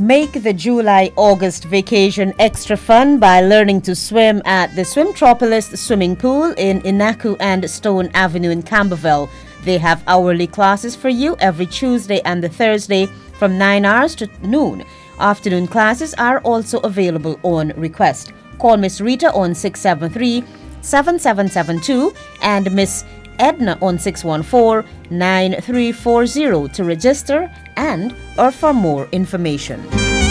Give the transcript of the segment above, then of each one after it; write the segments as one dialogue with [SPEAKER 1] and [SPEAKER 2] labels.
[SPEAKER 1] Make the July-August vacation extra fun by learning to swim at the Swimtropolis swimming pool in Inaku and Stone Avenue in Camberville. They have hourly classes for you every Tuesday and the Thursday from 9 hours to noon. Afternoon classes are also available on request. Call Miss Rita on 673-7772 and Miss Edna on 614-9340 to register and or for more information.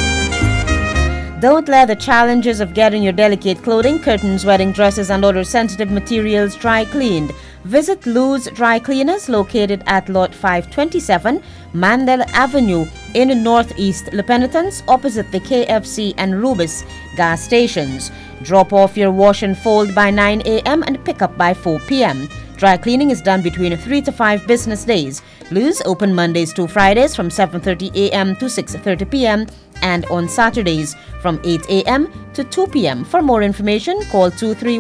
[SPEAKER 1] Don't let the challenges of getting your delicate clothing, curtains, wedding dresses, and other sensitive materials dry cleaned. Visit Lou's Dry Cleaners located at Lot 527, Mandel Avenue in Northeast Le Penitence, opposite the KFC and Rubis gas stations. Drop off your wash and fold by 9 a.m. and pick up by 4 p.m. Dry cleaning is done between 3 to 5 business days. Lou's open Mondays to Fridays from 7:30 a.m. to 6:30 p.m. and on Saturdays from 8 a.m. to 2 p.m. For more information, call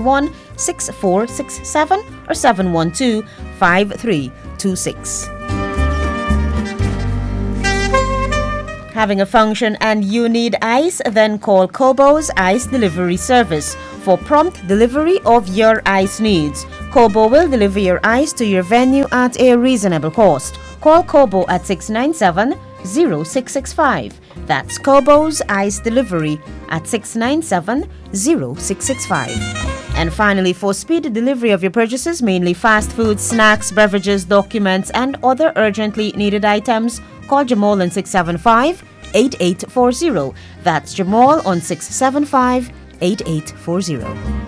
[SPEAKER 1] 231-6467 or 712-5326. Having a function and you need ice? Then call Kobo's Ice Delivery Service for prompt delivery of your ice needs. Kobo will deliver your ice to your venue at a reasonable cost. Call Kobo at 697-0665. That's Kobo's Ice Delivery at 697-0665. And finally, for speedy delivery of your purchases, mainly fast food, snacks, beverages, documents, and other urgently needed items, call Jamal on 675-8840. That's Jamal on 675-8840.